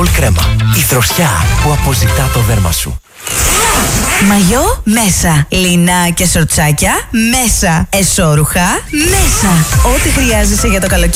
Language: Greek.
All κρέμα. Η δροσιά που αποζητά το δέρμα σου. Μαγιό μέσα. Λινά και σορτσάκια μέσα. Εσώρουχα μέσα. Ό,τι χρειάζεσαι για το καλοκαίρι.